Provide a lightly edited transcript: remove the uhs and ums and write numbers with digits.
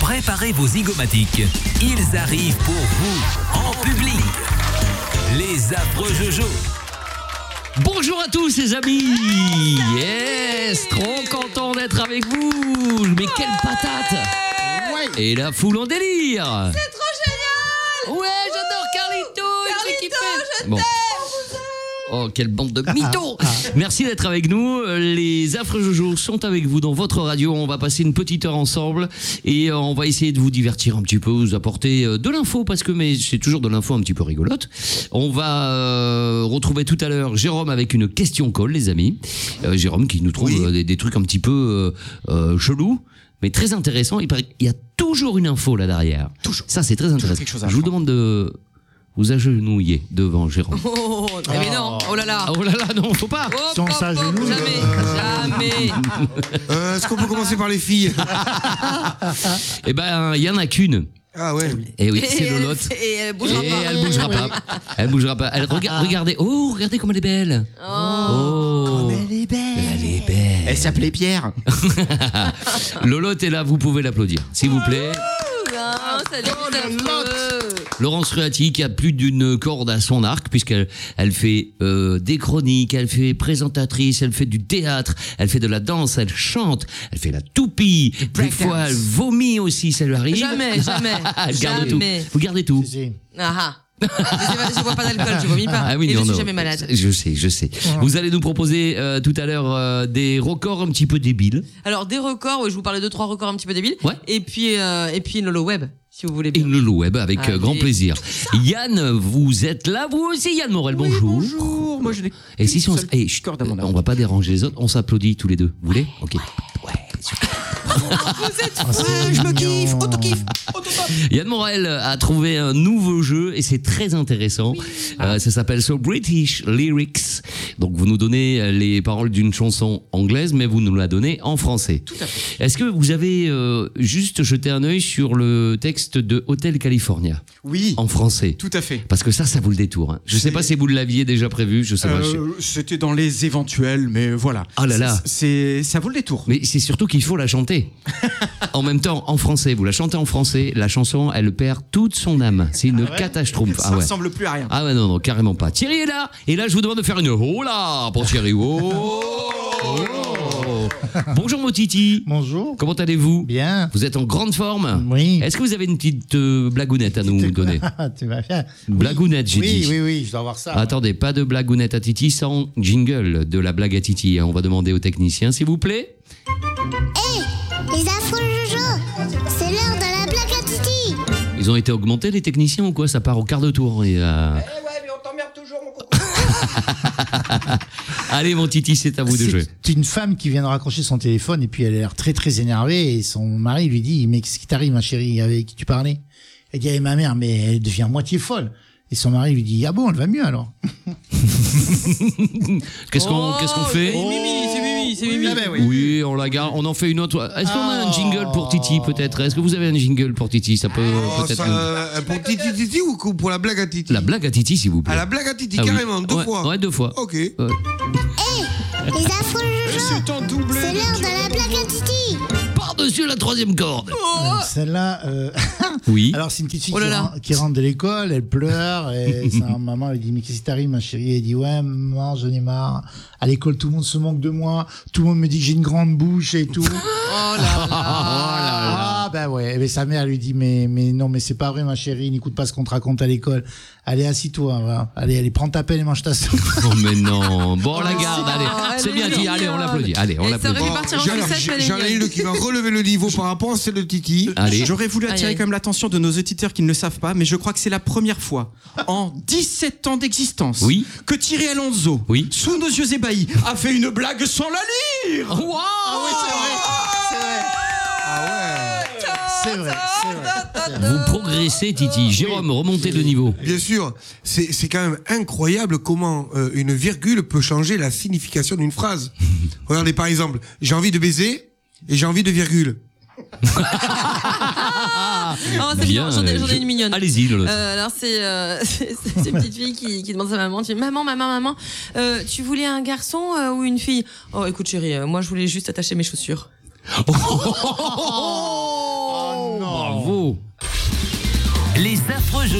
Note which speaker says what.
Speaker 1: Préparez vos zygomatiques. Ils arrivent pour vous, en public. Les affreux Jojo.
Speaker 2: Bonjour à tous les amis. Yes, trop content d'être avec vous. Mais quelle patate. Et la foule en délire.
Speaker 3: C'est trop génial.
Speaker 2: Ouais, j'adore Carlito.
Speaker 3: Carlito, je
Speaker 2: Bon.
Speaker 3: t'aime.
Speaker 2: Oh, quelle bande de mythos. Merci d'être avec nous. Les affreux Jojo sont avec vous dans votre radio. On va passer une petite heure ensemble et on va essayer de vous divertir un petit peu, vous apporter de l'info mais c'est toujours de l'info un petit peu rigolote. On va retrouver tout à l'heure Jérôme avec une question colle, les amis. Jérôme qui nous trouve des trucs un petit peu chelous, mais très intéressants. Il paraît qu'il y a toujours une info là derrière. Toujours. Ça, c'est très intéressant. Je vous demande de vous agenouiller devant Jérôme.
Speaker 3: Oh, mais non, oh là là.
Speaker 2: Oh là là, non, faut pas.
Speaker 3: Oh, jamais.
Speaker 4: Est-ce qu'on peut commencer par les filles?
Speaker 2: Eh ben, il y en a qu'une.
Speaker 4: Ah ouais.
Speaker 2: Et oui, c'est Lolotte.
Speaker 3: Et elle bougera
Speaker 2: Et
Speaker 3: pas.
Speaker 2: elle bougera pas. Elle bougera pas. Regardez. Oh, regardez comme elle est belle. Oh.
Speaker 3: Elle est belle.
Speaker 2: Elle est belle.
Speaker 5: Elle s'appelait Pierre.
Speaker 2: Lolotte est là, vous pouvez l'applaudir. S'il vous plaît.
Speaker 3: Salut,
Speaker 2: Laurence Ruati qui a plus d'une corde à son arc puisqu'elle fait des chroniques, elle fait présentatrice, elle fait du théâtre, elle fait de la danse, elle chante, elle fait la toupie, des fois elle vomit aussi, ça lui arrive.
Speaker 3: Jamais.
Speaker 2: Elle garde tout.
Speaker 3: Jamais.
Speaker 2: Vous gardez tout.
Speaker 3: Ah. Je bois pas d'alcool, je vomis pas.
Speaker 2: Ah oui,
Speaker 3: et
Speaker 2: non,
Speaker 3: je suis
Speaker 2: non.
Speaker 3: jamais malade.
Speaker 2: Je sais. Vous allez nous proposer tout à l'heure des records un petit peu débiles.
Speaker 3: Alors des records, je vous parlais de 3 records un petit peu débiles.
Speaker 2: Ouais.
Speaker 3: Et puis une Lolo Web, si vous voulez
Speaker 2: Et
Speaker 3: bien.
Speaker 2: le web avec
Speaker 3: Allez.
Speaker 2: grand plaisir. Yann, vous êtes là, vous aussi, Yann Morel, bonjour.
Speaker 5: Bonjour. Moi, je n'ai
Speaker 2: Et si on,
Speaker 5: qu'une seule corde à mon arc.
Speaker 2: on va pas déranger les autres, on s'applaudit tous les deux. Vous voulez? Ok. Ouais, super.
Speaker 5: je me kiffe, auto-kiff.
Speaker 2: Yann Morel a trouvé un nouveau jeu et c'est très intéressant. Ça s'appelle So British Lyrics. Donc vous nous donnez les paroles d'une chanson anglaise, mais vous nous la donnez en français.
Speaker 5: Tout à fait.
Speaker 2: Est-ce que vous avez juste jeté un œil sur le texte de Hotel California
Speaker 5: Oui,
Speaker 2: en français?
Speaker 5: tout à fait.
Speaker 2: Parce que ça vaut le détour. Hein. Je sais pas si vous l'aviez déjà prévu, je sais pas.
Speaker 5: C'était dans les éventuels, mais voilà.
Speaker 2: Ah là là.
Speaker 5: Ça vaut le détour.
Speaker 2: Mais c'est surtout qu'il faut la chanter. En même temps, en français, vous la chantez en français, la chanson, elle perd toute son âme. C'est une catastrophe.
Speaker 5: Ça ressemble plus à rien.
Speaker 2: Ah ouais, non, carrément pas. Thierry est là, et là, je vous demande de faire une oh là pour Thierry. Oh. Bonjour mon Titi.
Speaker 6: Bonjour.
Speaker 2: Comment allez-vous?
Speaker 6: Bien.
Speaker 2: Vous êtes en grande forme?
Speaker 6: Oui.
Speaker 2: Est-ce que vous avez une petite blagounette à nous donner?
Speaker 6: Tu vas faire.
Speaker 2: Une blagounette, j'ai dit.
Speaker 6: Oui, je dois avoir ça.
Speaker 2: Attendez, pas de blagounette à Titi sans jingle de la blague à Titi. On va demander au technicien, s'il vous plaît.
Speaker 7: Les affreux Jojo, c'est l'heure de la blague à Titi.
Speaker 2: Ils ont été augmentés les techniciens ou quoi? Ça part au quart de tour. Et,
Speaker 5: Ouais, mais on t'emmerde toujours, mon coco.
Speaker 2: Allez mon Titi, c'est à vous de jouer.
Speaker 6: C'est une femme qui vient de raccrocher son téléphone et puis elle a l'air très très énervée et son mari lui dit mais qu'est-ce qui t'arrive ma chérie, avec qui tu parlais? Elle dit ma mère mais elle devient moitié folle. Et son mari lui dit ah bon elle va mieux alors.
Speaker 2: Qu'est-ce qu'on fait?
Speaker 3: C'est Mimi.
Speaker 6: Ah ben oui.
Speaker 2: Oui, on la garde, on en fait une autre. Est-ce qu'on a un jingle pour Titi peut-être? Est-ce que vous avez un jingle pour Titi? Ça peut peut-être.
Speaker 4: Pour Titi ou pour la blague à Titi?
Speaker 2: La blague à Titi s'il vous plaît.
Speaker 4: À la blague à Titi,
Speaker 2: Ah oui.
Speaker 4: carrément, deux
Speaker 2: Ouais,
Speaker 4: fois.
Speaker 2: Ouais, 2 fois.
Speaker 4: Ok.
Speaker 7: Les affreux Jojo, c'est l'heure de la blague à Titi.
Speaker 2: Par-dessus la 3e corde.
Speaker 6: Celle-là
Speaker 2: Oui.
Speaker 6: alors c'est une petite fille
Speaker 3: Oh là là.
Speaker 6: qui rentre de l'école, elle pleure et sa maman lui dit mais qu'est-ce qui t'arrive ma chérie? Elle dit ouais maman j'en ai marre. À l'école tout le monde se moque de moi, tout le monde me dit que j'ai une grande bouche et tout.
Speaker 3: Oh là là.
Speaker 6: Ah ben ouais, mais sa mère lui dit mais non mais c'est pas vrai ma chérie, n'écoute pas ce qu'on te raconte à l'école. Allez assis-toi, va. Allez prends ta pelle et mange ta soupe.
Speaker 2: Oh mais non. Bon, on la garde, allez.
Speaker 3: elle
Speaker 2: C'est
Speaker 3: est
Speaker 2: bien dit. Allez, on
Speaker 3: mignonne.
Speaker 2: l'applaudit. Allez, on
Speaker 3: Et ça
Speaker 2: l'applaudit.
Speaker 3: aurait pu partir en sucette, mais elle est
Speaker 4: J'en ai
Speaker 3: mignonne.
Speaker 4: une qui va relever le niveau par rapport à celle de Titi.
Speaker 2: Allez.
Speaker 5: J'aurais voulu
Speaker 3: Aïe,
Speaker 5: attirer
Speaker 3: aïe.
Speaker 5: quand même l'attention de nos auditeurs qui ne le savent pas, mais je crois que c'est la première fois en 17 ans d'existence
Speaker 2: Oui.
Speaker 5: que Thierry Alonso,
Speaker 2: Oui.
Speaker 5: sous nos yeux ébahis, a fait une blague sans la lire.
Speaker 2: Wow.
Speaker 6: Ah oui, c'est vrai. C'est vrai.
Speaker 2: Vous progressez, Titi. Jérôme, remontez le niveau.
Speaker 4: Bien sûr, c'est quand même incroyable comment une virgule peut changer la signification d'une phrase. Regardez par exemple, j'ai envie de baiser et j'ai envie de virgule.
Speaker 3: Oh, c'est
Speaker 2: Bien,
Speaker 3: bien, j'en ai une mignonne.
Speaker 2: Allez-y, Lolo.
Speaker 3: Alors c'est une petite fille qui demande à sa maman, tu dis maman, tu voulais un garçon ou une fille? Oh écoute chérie, moi je voulais juste attacher mes chaussures.
Speaker 2: Oh Bravo.
Speaker 1: Les affreux